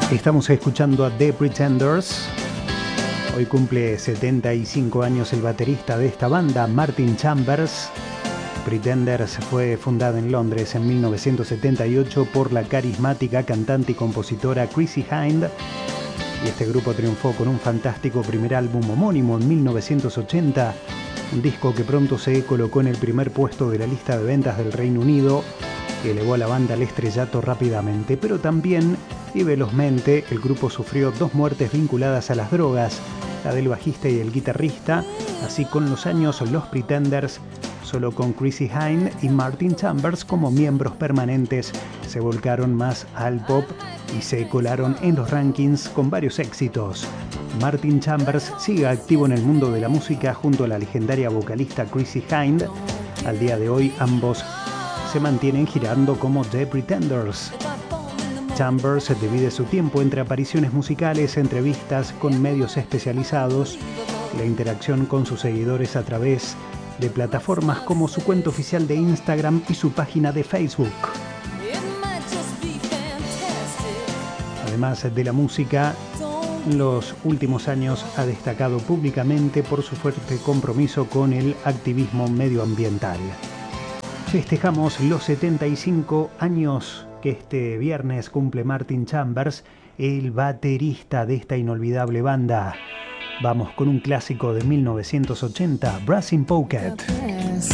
Estamos escuchando a The Pretenders. Hoy cumple 75 años el baterista de esta banda, Martin Chambers. Pretenders fue fundada en Londres en 1978 por la carismática cantante y compositora Chrissie Hynde. Y este grupo triunfó con un fantástico primer álbum homónimo en 1980, un disco que pronto se colocó en el primer puesto de la lista de ventas del Reino Unido, que elevó a la banda al estrellato rápidamente, pero también y velozmente el grupo sufrió dos muertes vinculadas a las drogas, la del bajista y el guitarrista. Así, con los años, los Pretenders, solo con Chrissie Hynde y Martin Chambers como miembros permanentes, se volcaron más al pop y se colaron en los rankings con varios éxitos. Martin Chambers sigue activo en el mundo de la música junto a la legendaria vocalista Chrissie Hynde. Al día de hoy ambos se mantienen girando como The Pretenders. Chambers divide su tiempo entre apariciones musicales, entrevistas con medios especializados, la interacción con sus seguidores a través de plataformas como su cuenta oficial de Instagram y su página de Facebook. Además de la música, en los últimos años ha destacado públicamente por su fuerte compromiso con el activismo medioambiental. Festejamos los 75 años que este viernes cumple Martin Chambers, el baterista de esta inolvidable banda. Vamos con un clásico de 1980, Brass in Pocket.